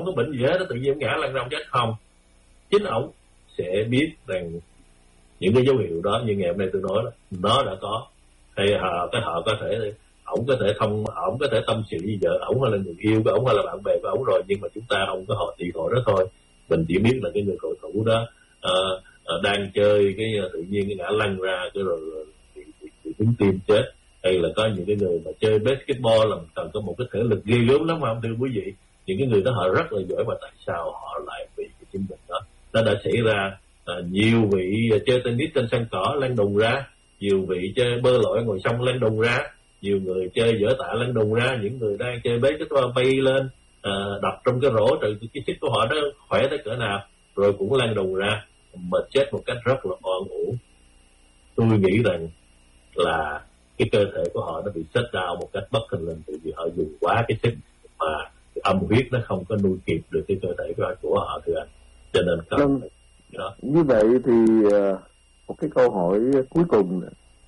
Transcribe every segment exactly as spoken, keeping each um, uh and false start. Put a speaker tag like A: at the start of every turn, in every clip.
A: có bệnh gì hết, tự nhiên ông ngã lăn ra ông chết không. Chính ổng sẽ biết rằng những cái dấu hiệu đó như ngày hôm nay tôi nói đó, nó đã có. Hay họ cái họ có thể ổng có thể thông ổng có thể tâm sự với vợ ổng hay là người yêu của ổng hay là bạn bè của ổng rồi, nhưng mà chúng ta không có họ thị hội đó thôi. Mình chỉ biết là cái người cầu thủ đó uh, uh, đang chơi cái uh, tự nhiên cái ngã lăn ra cái rồi bị, bị, bị trúng tim chết. Hay là có những cái người mà chơi basketball là cần có một cái thể lực ghê gớm lắm, không thưa quý vị. Những cái người đó họ rất là giỏi, mà tại sao họ lại bị cái chứng bệnh đó? Nó đã xảy ra. À, nhiều vị chơi tennis trên sân cỏ lăn đùng ra, nhiều vị chơi bơi lội ngồi sông lăn đùng ra, nhiều người chơi võ tạ lăn đùng ra, những người đang chơi basketball bay lên à, đập trong cái rổ, từ cái sức của họ đó khỏe tới cỡ nào rồi cũng lăn đùng ra mà chết một cách rất là oan uổng. Tôi nghĩ rằng là cái cơ thể của họ nó bị shut down một cách bất thình lình, vì họ dùng quá cái sức mà cái âm huyết nó không có nuôi kịp được cái cơ thể của họ, thưa anh. Cho nên không đó.
B: Như vậy thì một cái câu hỏi cuối cùng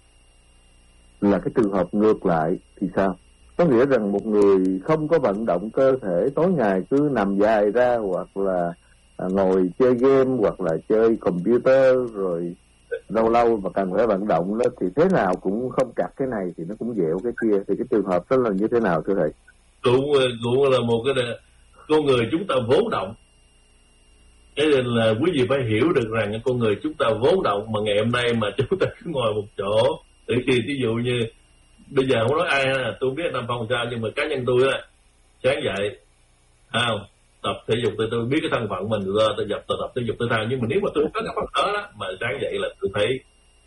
B: là cái trường hợp ngược lại thì sao? Có nghĩa rằng một người không có vận động cơ thể, tối ngày cứ nằm dài ra, hoặc là ngồi chơi game, hoặc là chơi computer, rồi lâu lâu mà cần phải vận động đó, thì thế nào cũng không chặt cái này thì nó cũng dẹo cái kia, thì cái trường hợp đó là như thế nào thưa thầy?
A: Cũng cũng là một cái con người chúng ta vốn động. Thế nên là quý vị phải hiểu được rằng con người chúng ta vốn động, mà ngày hôm nay mà chúng ta cứ ngồi một chỗ. Thì ví dụ như bây giờ không nói ai ha, tôi biết Nam Phong sao, nhưng mà cá nhân tôi là sáng dậy không tập thể dục, tôi tôi biết cái thân phận mình rồi, tôi dập tôi tập thể dục thể thao, nhưng mà nếu mà tôi có cái phần đó, đó mà sáng dậy là tôi thấy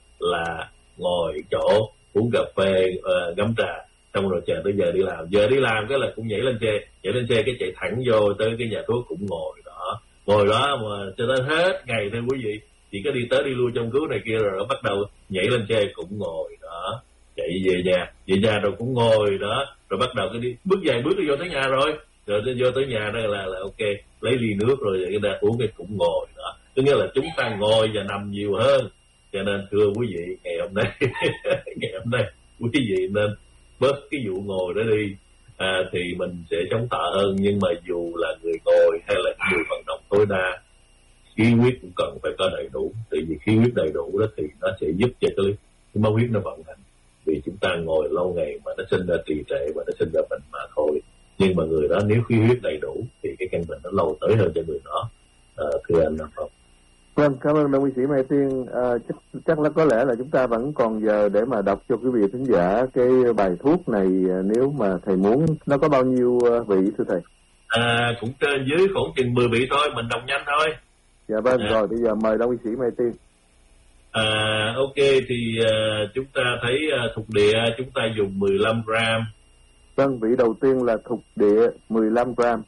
A: là ngồi chỗ uống cà phê uh, ngắm trà, xong rồi chờ tới giờ đi làm, giờ đi làm cái là cũng nhảy lên xe, nhảy lên xe cái chạy thẳng vô tới cái nhà thuốc cũng ngồi đó, ngồi đó mà cho tới hết ngày thôi quý vị. Chỉ có đi tới đi lui trong cứu này kia rồi nó bắt đầu nhảy lên xe cũng ngồi đó, chạy về nhà, về nhà rồi cũng ngồi đó, rồi bắt đầu cái đi bước vài bước đi vô tới nhà rồi, rồi đi vô tới nhà đó là là ok, lấy ly nước rồi cái ra uống cái cũng ngồi đó. Tức nghĩa là chúng ta ngồi và nằm nhiều hơn. Cho nên thưa quý vị, ngày hôm nay ngày hôm nay quý vị nên bớt cái vụ ngồi đó đi, à, thì mình sẽ chống tạ hơn. Nhưng mà dù là người ngồi hay là người vận động tối đa, khí huyết cũng cần phải có đầy đủ. Tại vì khí huyết đầy đủ đó thì nó sẽ giúp cho cái, cái máu huyết nó vận hành. Vì chúng ta ngồi lâu ngày mà nó sinh ra trì trệ và nó sinh ra bệnh mà thôi. Nhưng mà người đó nếu khí huyết đầy đủ thì cái căn bệnh nó lâu tới hơn cho người đó. À, thưa anh Nam Phong.
B: Vâng, cảm ơn đồng sĩ Mai Tiên. À, chắc, chắc là có lẽ là chúng ta vẫn còn giờ để mà đọc cho quý vị thính giả cái bài thuốc này, nếu mà thầy muốn. Nó có bao nhiêu vị thưa thầy?
A: À, cũng trên dưới khoảng chừng mười vị thôi, mình đọc nhanh thôi.
B: Dạ vâng, à. Rồi bây giờ mời đồng sĩ Mai Tiên.
A: À, ok, thì uh, chúng ta thấy uh, thuộc địa chúng ta dùng mười lăm gram.
B: Vâng, vị đầu tiên là thuộc địa mười lăm gram.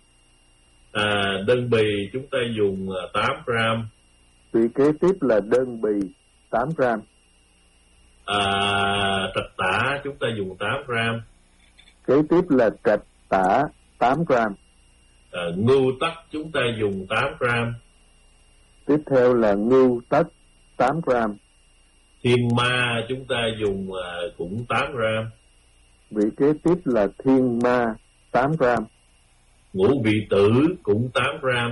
A: À, đơn bì chúng ta dùng uh, tám gram.
B: Vị kế tiếp là đơn bì tám gram.
A: À, trạch tả chúng ta dùng tám gram.
B: Kế tiếp là trạch tả tám gram.
A: À, ngưu tất chúng ta dùng tám gram.
B: Tiếp theo là ngưu tất tám gram.
A: Thiên ma chúng ta dùng uh, cũng tám gram.
B: Vị kế tiếp là thiên ma tám gram.
A: Ngũ vị tử cũng tám gram.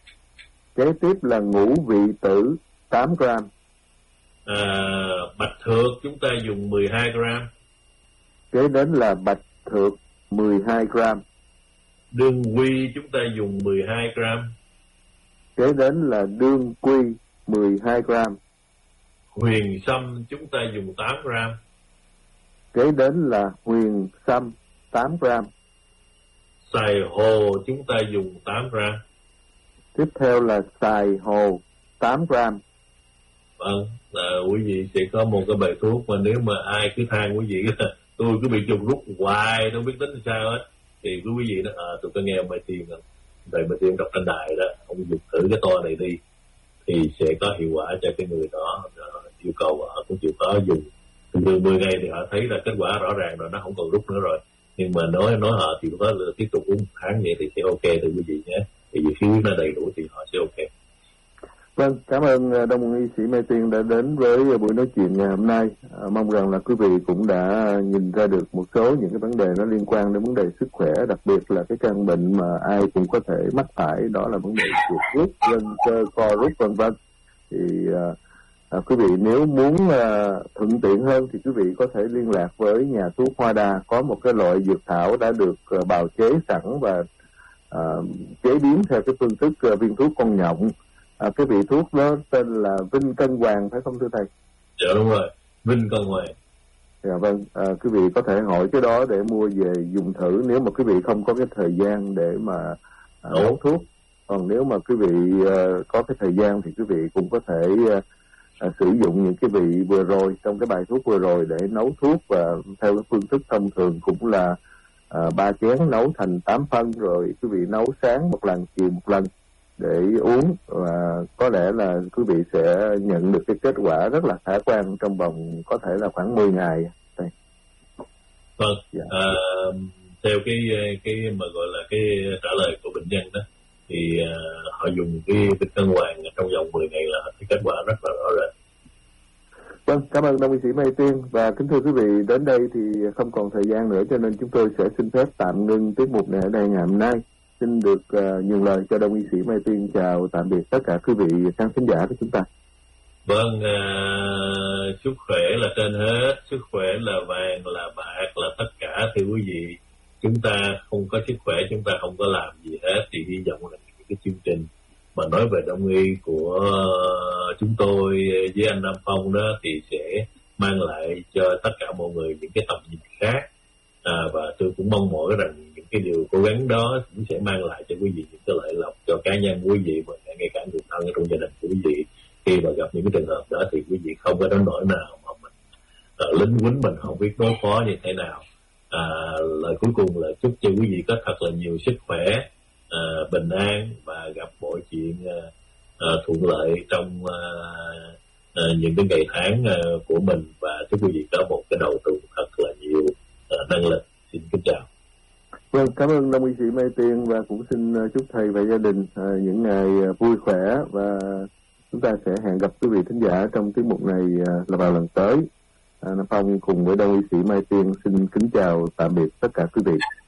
B: Kế tiếp là ngũ vị tử tám gram.
A: À, bạch thược chúng ta dùng mười hai gram.
B: Kế đến là bạch thược mười hai gram.
A: Đương quy chúng ta dùng mười hai gram.
B: Kế đến là đương quy mười hai gram.
A: Huyền sâm chúng ta dùng tám gram.
B: Kế đến là huyền sâm tám gram.
A: Xài hồ chúng ta dùng tám gram.
B: Tiếp theo là xài hồ tám gram.
A: Vâng, à, quý vị sẽ có một cái bài thuốc mà nếu mà ai cứ than quý vị là tôi cứ bị trùng rút hoài, tôi không biết tính sao hết, thì quý vị đó, à, tôi có nghe ông Mai Tiên rồi, thầy Mai Tiên đọc trên đài đó, ông dùng thử cái toa này đi, thì sẽ có hiệu quả cho cái người đó. Yêu cầu họ cũng chịu có dùng từ mười ngày thì họ thấy là kết quả rõ ràng rồi, nó không còn rút nữa rồi. Nhưng mà nói nói họ thì có tiếp tục uống tháng vậy thì sẽ ok thưa quý vị nhé. Thì vì khí huyết nó đầy đủ thì họ sẽ ok.
B: Vâng, cảm ơn Đông y sĩ Mai Tiên đã đến với buổi nói chuyện ngày hôm nay. À, mong rằng là quý vị cũng đã nhìn ra được một số những cái vấn đề nó liên quan đến vấn đề sức khỏe, đặc biệt là cái căn bệnh mà ai cũng có thể mắc phải, đó là vấn đề chuột rút, gân cơ co rút vân vân. Thì à, à, quý vị nếu muốn à, thuận tiện hơn thì quý vị có thể liên lạc với nhà thuốc Hoa Đà, có một cái loại dược thảo đã được à, bào chế sẵn và à, chế biến theo cái phương thức à, viên thuốc con nhộng. À, cái vị thuốc đó tên là Vinh Cân Hoàng phải không thưa thầy?
A: Dạ đúng rồi, Vinh Cân Hoàng.
B: Dạ vâng, à, quý vị có thể hỏi cái đó để mua về dùng thử nếu mà quý vị không có cái thời gian để mà à, nấu thuốc. Còn nếu mà quý vị à, có cái thời gian thì quý vị cũng có thể à, à, sử dụng những cái vị vừa rồi trong cái bài thuốc vừa rồi để nấu thuốc, và theo cái phương thức thông thường cũng là à, ba chén nấu thành tám phân, rồi quý vị nấu sáng một lần, chiều một lần để uống, và có lẽ là quý vị sẽ nhận được cái kết quả rất là khả quan trong vòng có thể là khoảng mười ngày.
A: Vâng, dạ. à, theo cái cái mà gọi là cái trả lời của bệnh nhân đó thì à, họ dùng cái Vinh Cân Hoàng trong vòng mười ngày là cái kết quả rất là rõ rệt.
B: Vâng, cảm ơn Đông y sĩ Mai Tiên, và kính thưa quý vị, đến đây thì không còn thời gian nữa cho nên chúng tôi sẽ xin phép tạm ngưng tiết mục này ở đây ngày hôm nay. Xin được uh, nhường lời cho Đông y sĩ Mai Tiên chào tạm biệt tất cả quý vị khán thính giả của chúng ta.
A: Vâng, à, sức khỏe là trên hết, sức khỏe là vàng, là bạc, là tất cả. Thưa quý vị, chúng ta không có sức khỏe, chúng ta không có làm gì hết. Thì hy vọng là những cái chương trình mà nói về đông y của chúng tôi với anh Nam Phong đó thì sẽ mang lại cho tất cả mọi người những cái tầm nhìn khác. À, và tôi cũng mong mỏi rằng những cái điều cố gắng đó cũng sẽ mang lại cho quý vị những cái lợi lộc cho cá nhân quý vị và ngay cả người thân ở trong gia đình của quý vị. Khi mà gặp những cái trường hợp đó thì quý vị không có đến nỗi nào mà mình uh, lính quýnh mình không biết đối phó như thế nào. À, lời cuối cùng là chúc cho quý vị có thật là nhiều sức khỏe, uh, bình an và gặp mọi chuyện uh, uh, thuận lợi trong uh, uh, những cái ngày tháng uh, của mình, và chúc quý vị có một cái đầu tuần thật là nhiều uh, năng lực. Xin kính chào.
B: Vâng, cảm ơn Đông y sĩ Mai Tiên, và cũng xin chúc thầy và gia đình uh, những ngày uh, vui khỏe, và chúng ta sẽ hẹn gặp quý vị thính giả trong tiết mục này uh, là vào lần tới. Uh, Nam Phong cùng với Đông y sĩ Mai Tiên xin kính chào tạm biệt tất cả quý vị.